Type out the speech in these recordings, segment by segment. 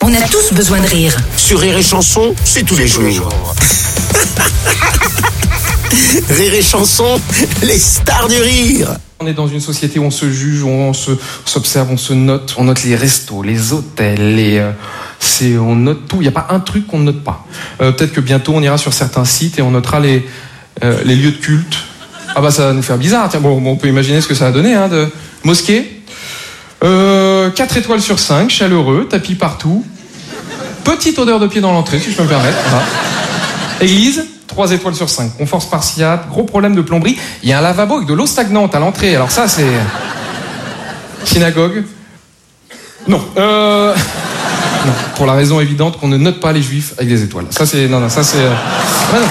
On a tous besoin de rire. Sur Rire et Chanson, c'est tous les jours. Rire et Chanson, les stars du rire. On est dans une société où on se juge, où on s'observe, on se note. On note les restos, les hôtels, on note tout. Il n'y a pas un truc qu'on ne note pas. Peut-être que bientôt on ira sur certains sites et on notera les lieux de culte. Ah bah ça va nous faire bizarre. Tiens, bon, on peut imaginer ce que ça va donner, de mosquée. 4 étoiles sur 5, chaleureux, tapis partout. Petite odeur de pied dans l'entrée, si je peux me permettre. Voilà. Église, 3 étoiles sur 5. Confort spartiate, gros problème de plomberie. Il y a un lavabo avec de l'eau stagnante à l'entrée. Alors ça, c'est... Synagogue. Non. Non. Pour la raison évidente qu'on ne note pas les juifs avec des étoiles. Ça, c'est... Non, ça, c'est... Non.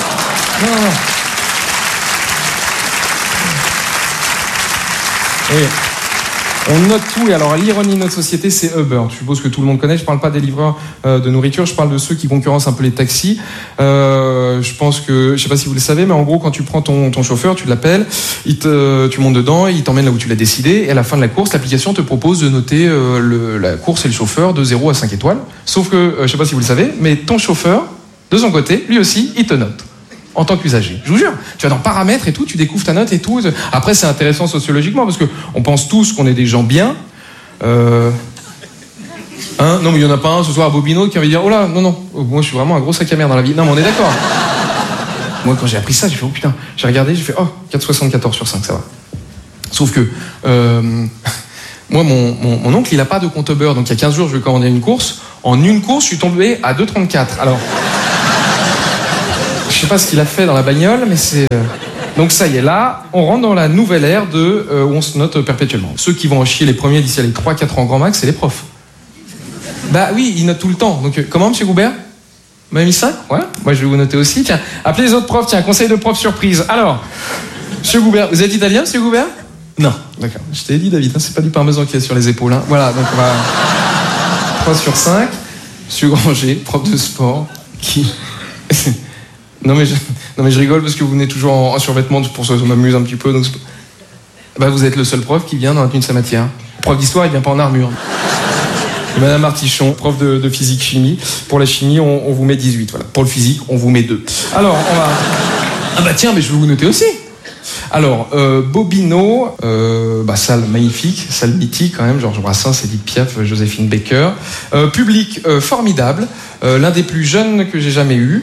Et on note tout, et alors l'ironie de notre société, c'est Uber. Je suppose que tout le monde connaît, je parle pas des livreurs de nourriture, je parle de ceux qui concurrencent un peu les taxis. Je pense que, je sais pas si vous le savez, mais en gros, quand tu prends ton chauffeur, tu l'appelles, tu montes dedans, il t'emmène là où tu l'as décidé, et à la fin de la course, l'application te propose de noter la course et le chauffeur de 0 à 5 étoiles. Sauf que, je sais pas si vous le savez, mais ton chauffeur, de son côté, lui aussi, il te note. En tant qu'usager. Je vous jure, tu vas dans paramètres et tout, tu découvres ta note et tout. Après, c'est intéressant sociologiquement parce que on pense tous qu'on est des gens bien. Non, mais il y en a pas un ce soir à Bobino qui va dire oh là, non, moi je suis vraiment un gros sac à merde dans la vie. Non, mais on est d'accord. Moi, quand j'ai appris ça, j'ai fait oh putain, j'ai regardé, j'ai fait 4,74 sur 5, ça va. Sauf que moi, mon oncle, il a pas de compte Uber, donc il y a 15 jours, je lui ai commandé une course. En une course, je suis tombé à 2,34. Alors. Je sais pas ce qu'il a fait dans la bagnole, mais c'est... Donc ça y est, là, on rentre dans la nouvelle ère où on se note perpétuellement. Ceux qui vont en chier les premiers d'ici à les 3-4 ans grand max, c'est les profs. Bah oui, ils notent tout le temps. Donc comment, monsieur Goubert ? Vous m'avez mis 5 ? Ouais. Moi, je vais vous noter aussi. Tiens, appelez les autres profs. Tiens, conseil de prof surprise. Alors, monsieur Goubert, vous êtes italien, monsieur Goubert ? Non. D'accord. Je t'ai dit, David, c'est pas du parmesan qui est sur les épaules. Voilà, donc on va... 3 sur 5. Monsieur Granger, prof de sport, qui... Non mais je rigole parce que vous venez toujours en survêtement, pour ça m'amuse un petit peu. Donc vous êtes le seul prof qui vient dans une de sa matière. Prof d'histoire, il vient pas en armure. Et Madame Artichon, prof de physique-chimie. Pour la chimie, on vous met 18. Voilà. Pour le physique, on vous met 2. Alors, on va... Ah bah tiens, mais je vais vous noter aussi. Alors, Bobino, salle magnifique, salle mythique quand même, Georges Brassens, Edith Piaf, Joséphine Baker. Public formidable, l'un des plus jeunes que j'ai jamais eu.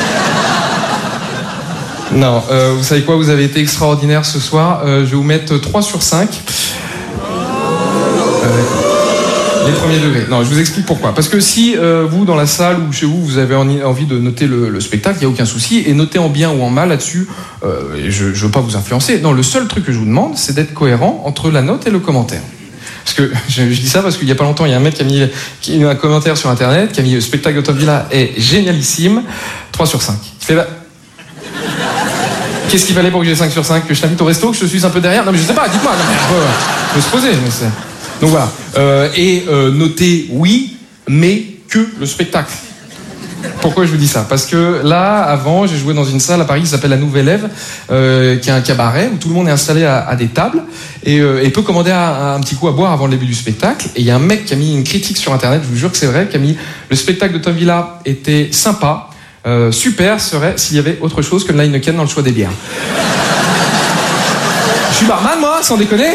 Non, vous savez quoi, vous avez été extraordinaire ce soir. Je vais vous mettre 3 sur 5. Les premiers degrés. Non, je vous explique pourquoi. Parce que si vous, dans la salle ou chez vous, vous avez envie de noter le spectacle, il n'y a aucun souci. Et noter en bien ou en mal là-dessus, je ne veux pas vous influencer. Non, le seul truc que je vous demande, c'est d'être cohérent entre la note et le commentaire. Parce que je dis ça parce qu'il n'y a pas longtemps, il y a un mec qui a mis un commentaire sur Internet, qui a mis le spectacle de Tom Villa est génialissime, 3 sur 5. Il fait qu'est-ce qu'il fallait pour que j'ai 5 sur 5 ? Que je t'invite au resto, que je te suis un peu derrière ? Non mais je sais pas, dites-moi. On peut se poser. Mais c'est... Donc voilà. Noter oui, mais que le spectacle. Pourquoi je vous dis ça ? Parce que là, avant, j'ai joué dans une salle à Paris qui s'appelle La Nouvelle Ève, qui est un cabaret où tout le monde est installé à des tables et peut commander un petit coup à boire avant le début du spectacle. Et il y a un mec qui a mis une critique sur Internet, je vous jure que c'est vrai, qui a mis le spectacle de Tom Villa était sympa. Super serait s'il y avait autre chose que le Heineken dans le choix des bières. Je suis barman, moi, sans déconner.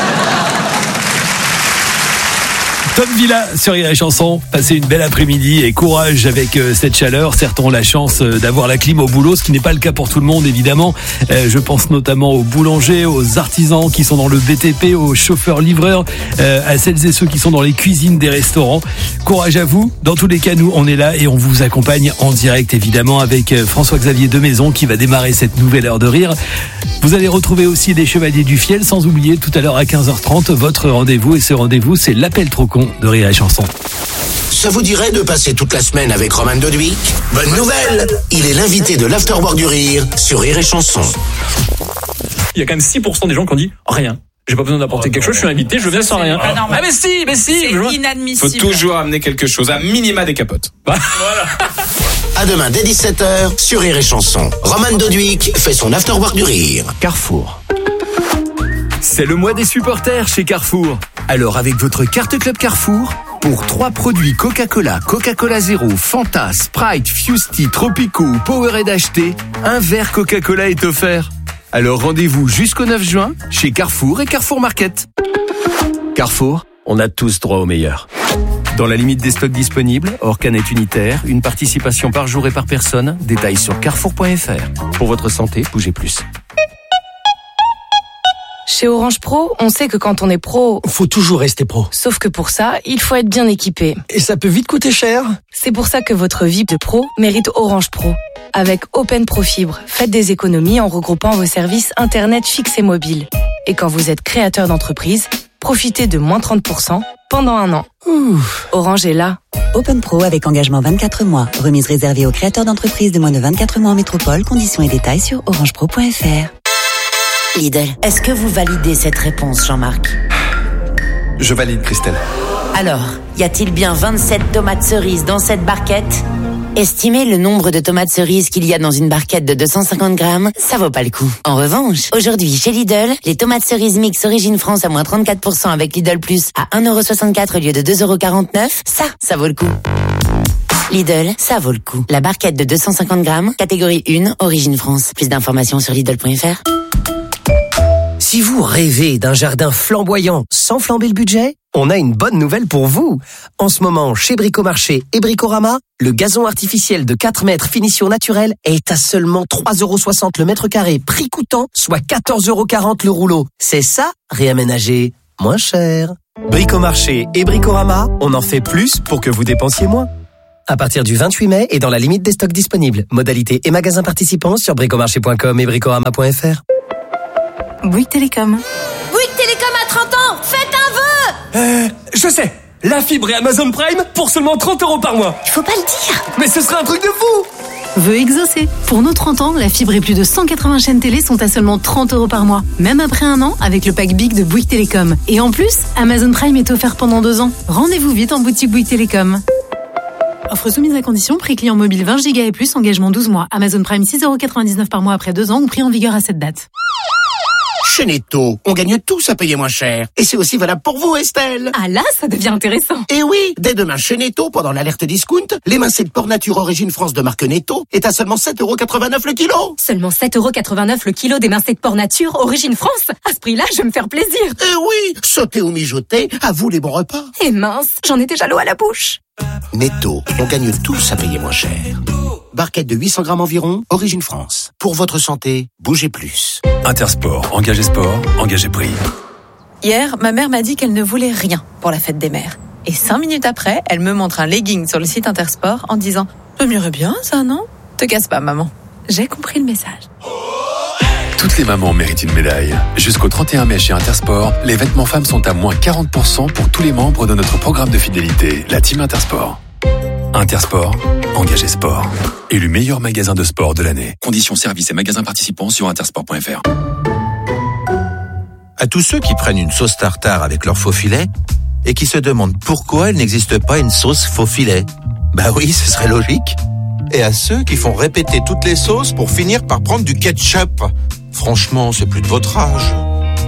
Tom Villa sur Rire et Chanson, passez une belle après-midi et courage avec cette chaleur. Certains ont la chance d'avoir la clim au boulot, ce qui n'est pas le cas pour tout le monde évidemment. Je pense notamment aux boulangers, aux artisans qui sont dans le BTP, aux chauffeurs-livreurs, à celles et ceux qui sont dans les cuisines des restaurants. Courage à vous. Dans tous les cas, nous, on est là et on vous accompagne en direct évidemment avec François-Xavier Demaison qui va démarrer cette nouvelle heure de rire. Vous allez retrouver aussi des Chevaliers du Fiel, sans oublier tout à l'heure à 15h30 votre rendez-vous, et ce rendez-vous c'est l'appel trop con de Rire et Chanson. Ça vous dirait de passer toute la semaine avec Roman Doduic ? Bonne nouvelle ! Il est l'invité de l'Afterwork du Rire sur Rire et Chanson. Il y a quand même 6% des gens qui ont dit rien. J'ai pas besoin d'apporter quelque chose, je suis invité, je viens sans rien. Ah mais si. C'est inadmissible. Faut toujours amener quelque chose, à minima des capotes. Voilà. À demain dès 17h sur Rire et Chanson. Roman Doduic fait son Afterwork du Rire. Carrefour. C'est le mois des supporters chez Carrefour. Alors avec votre carte Club Carrefour, Pour 3 produits Coca-Cola, Coca-Cola Zero, Fanta, Sprite, Fusti, Tropico ou Powerade achetés, un verre Coca-Cola est offert. Alors rendez-vous jusqu'au 9 juin chez Carrefour et Carrefour Market. Carrefour, on a tous droit au meilleur. Dans la limite des stocks disponibles, hors canette unitaire, une participation par jour et par personne, détails sur carrefour.fr. Pour votre santé, bougez plus. Chez Orange Pro, on sait que quand on est pro, faut toujours rester pro. Sauf que pour ça, il faut être bien équipé. Et ça peut vite coûter cher. C'est pour ça que votre vie de pro mérite Orange Pro. Avec Open Pro Fibre, faites des économies en regroupant vos services Internet fixes et mobiles. Et quand vous êtes créateur d'entreprise, profitez de moins 30% pendant 1 an. Orange est là. Open Pro avec engagement 24 mois. Remise réservée aux créateurs d'entreprises de moins de 24 mois en métropole. Conditions et détails sur orangepro.fr. Lidl, est-ce que vous validez cette réponse, Jean-Marc? Je valide, Christelle. Alors, y a-t-il bien 27 tomates cerises dans cette barquette? Estimez le nombre de tomates cerises qu'il y a dans une barquette de 250 grammes, ça vaut pas le coup. En revanche, aujourd'hui chez Lidl, les tomates cerises mix Origine France à moins 34% avec Lidl Plus à 1,64€ au lieu de 2,49€, ça vaut le coup. Lidl, ça vaut le coup. La barquette de 250 grammes, catégorie 1, Origine France. Plus d'informations sur Lidl.fr. Si vous rêvez d'un jardin flamboyant sans flamber le budget, on a une bonne nouvelle pour vous. En ce moment, chez Bricomarché et Bricorama, le gazon artificiel de 4 mètres finition naturelle est à seulement 3,60€ le mètre carré, prix coûtant, soit 14,40€ le rouleau. C'est ça, réaménager moins cher. Bricomarché et Bricorama, on en fait plus pour que vous dépensiez moins. À partir du 28 mai et dans la limite des stocks disponibles. Modalités et magasins participants sur bricomarché.com et bricorama.fr. Bouygues Télécom. Bouygues Télécom à 30 ans, faites un vœu. Je sais, la fibre et Amazon Prime pour seulement 30€ par mois. Il faut pas le dire. Mais ce serait un truc de fou. Vœu exaucé. Pour nos 30 ans, la fibre et plus de 180 chaînes télé sont à seulement 30€ par mois. Même après 1 an, avec le pack Big de Bouygues Télécom. Et en plus, Amazon Prime est offert pendant 2 ans. Rendez-vous vite en boutique Bouygues Télécom. Offre soumise à condition, prix client mobile 20 Go et plus, engagement 12 mois. Amazon Prime 6,99€ par mois après 2 ans ou prix en vigueur à cette date. Chez Netto, on gagne tous à payer moins cher. Et c'est aussi valable pour vous, Estelle. Ah là, ça devient intéressant. Et oui, dès demain chez Netto, pendant l'alerte discount, l'émincé de porc nature Origine France de marque Netto est à seulement 7,89€ le kilo. Seulement 7,89€ le kilo d'émincé de porc nature Origine France. À ce prix-là, je vais me faire plaisir. Et oui, sauter ou mijoter, à vous les bons repas. Et mince, j'en ai déjà l'eau à la bouche. Netto, on gagne tous à payer moins cher. Barquette de 800 grammes environ, Origine France. Pour votre santé, bougez plus. Intersport, engagez sport, engagez prix. Hier, ma mère m'a dit qu'elle ne voulait rien pour la fête des mères. Et 5 minutes après, elle me montre un legging sur le site Intersport en disant « Ça m'irait bien, ça, non ? Te casse pas, maman. » J'ai compris le message. Toutes les mamans méritent une médaille. Jusqu'au 31 mai chez Intersport, les vêtements femmes sont à moins 40% pour tous les membres de notre programme de fidélité, la Team Intersport. Intersport, engagez sport. Élu meilleur magasin de sport de l'année. Conditions, services et magasins participants sur intersport.fr. À tous ceux qui prennent une sauce tartare avec leur faux filet et qui se demandent pourquoi il n'existe pas une sauce faux filet. Bah oui, ce serait logique. Et à ceux qui font répéter toutes les sauces pour finir par prendre du ketchup. Franchement, c'est plus de votre âge. Si ?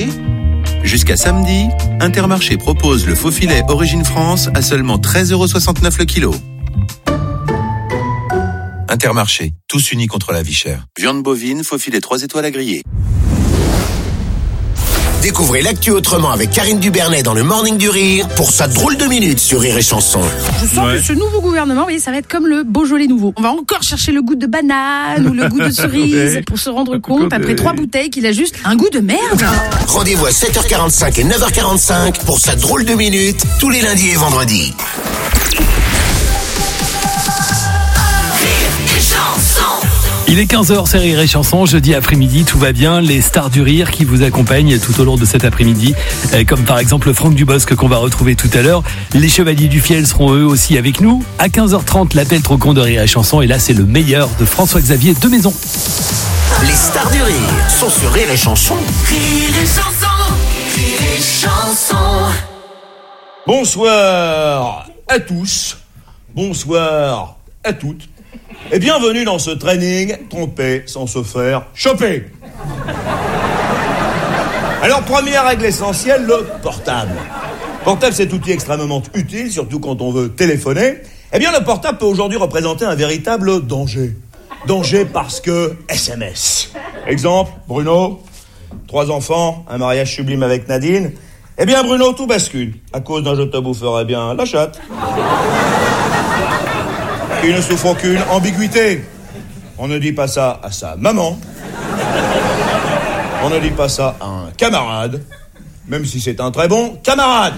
Jusqu'à samedi, Intermarché propose le faux filet Origine France à seulement 13,69€ le kilo. Intermarché, tous unis contre la vie chère. Viande bovine, faux filet 3 étoiles à griller. Découvrez l'actu autrement avec Karine Dubernet dans le Morning du Rire pour sa drôle de minute sur Rire et Chanson. Je sens que ce nouveau gouvernement, ça va être comme le Beaujolais nouveau. On va encore chercher le goût de banane ou le goût de cerise pour se rendre compte, après 3 bouteilles, qu'il a juste un goût de merde. Rendez-vous à 7h45 et 9h45 pour sa drôle de minute tous les lundis et vendredis. Il est 15h, c'est Rire et Chanson, jeudi après-midi, tout va bien, les stars du rire qui vous accompagnent tout au long de cet après-midi, comme par exemple Franck Dubosc qu'on va retrouver tout à l'heure. Les Chevaliers du Fiel seront eux aussi avec nous. À 15h30, l'appel trop con de Rire et Chanson, et là c'est le meilleur de François-Xavier de Maison. Les stars du rire sont sur Rire et Chanson. Rire et Chanson, Rire et Chanson. Bonsoir à tous, bonsoir à toutes. Et bienvenue dans ce training tromper sans se faire choper. Alors, première règle essentielle, le portable. Portable, cet outil extrêmement utile, surtout quand on veut téléphoner. Eh bien, le portable peut aujourd'hui représenter un véritable danger. Danger parce que SMS. Exemple, Bruno, 3 enfants, un mariage sublime avec Nadine. Eh bien, Bruno, tout bascule. À cause d'un je te boufferais bien la chatte. Il ne souffre aucune ambiguïté. On ne dit pas ça à sa maman. On ne dit pas ça à un camarade. Même si c'est un très bon camarade.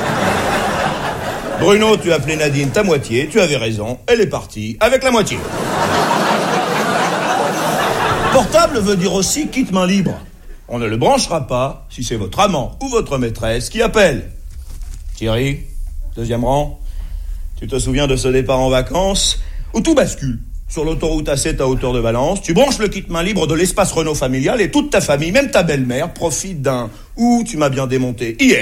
Bruno, tu as appelé Nadine ta moitié, tu avais raison, elle est partie avec la moitié. Portable veut dire aussi quitte main libre. On ne le branchera pas si c'est votre amant ou votre maîtresse qui appelle. Thierry, 2e rang, tu te souviens de ce départ en vacances où tout bascule. Sur l'autoroute A7 à hauteur de Valence, tu branches le kit main libre de l'espace Renault familial et toute ta famille, même ta belle-mère, profite d'un « Ouh, tu m'as bien démonté hier ».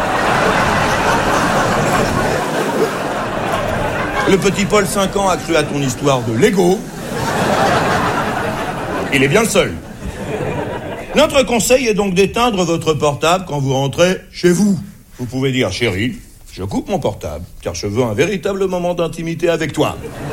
Le petit Paul, 5 ans, a cru à ton histoire de Lego. Il est bien le seul. Notre conseil est donc d'éteindre votre portable quand vous rentrez chez vous. Vous pouvez dire « Chérie, je coupe mon portable, car je veux un véritable moment d'intimité avec toi. »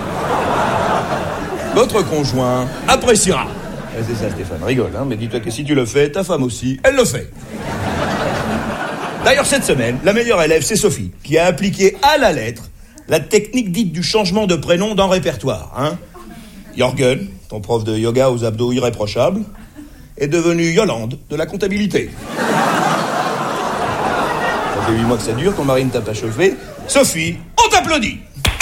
Votre conjoint appréciera. Et c'est ça, Stéphane, rigole, hein, mais dis-toi que si tu le fais, ta femme aussi, elle le fait. D'ailleurs, cette semaine, la meilleure élève, c'est Sophie, qui a appliqué à la lettre la technique dite du changement de prénom dans le répertoire. Hein. Jorgen, ton prof de yoga aux abdos irréprochables, est devenu Yolande de la comptabilité. Ça fait 8 mois que ça dure, ton mari ne t'a pas chauffé. Sophie, on t'applaudit.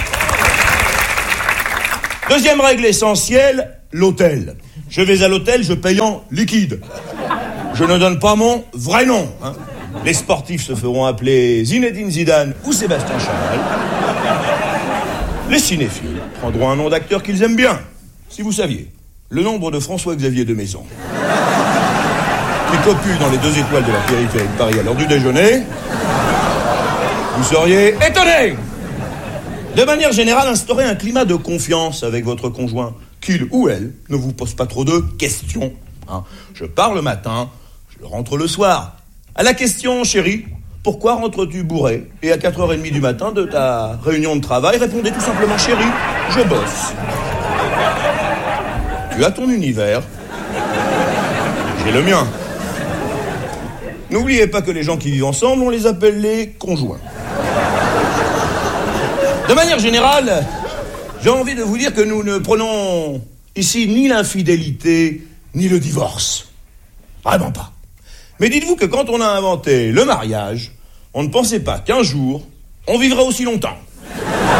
Deuxième règle essentielle, l'hôtel. Je vais à l'hôtel, je paye en liquide. Je ne donne pas mon vrai nom. Hein. Les sportifs se feront appeler Zinedine Zidane ou Sébastien Chanal. Les cinéphiles prendront un nom d'acteur qu'ils aiment bien. Si vous saviez le nombre de François-Xavier de Maison qui copule dans les 2 étoiles de la périphérie de Paris à l'heure du déjeuner, vous seriez étonnés. De manière générale, instaurez un climat de confiance avec votre conjoint, qu'il ou elle ne vous pose pas trop de questions. Hein. Je pars le matin, je rentre le soir. À la question, chérie, pourquoi rentres-tu bourré? Et à 4h30 du matin de ta réunion de travail, répondez tout simplement, chérie, je bosse. Tu as ton univers, j'ai le mien. N'oubliez pas que les gens qui vivent ensemble, on les appelle les conjoints. De manière générale, j'ai envie de vous dire que nous ne prenons ici ni l'infidélité, ni le divorce. Vraiment pas. Mais dites-vous que quand on a inventé le mariage, on ne pensait pas qu'un jour, on vivrait aussi longtemps.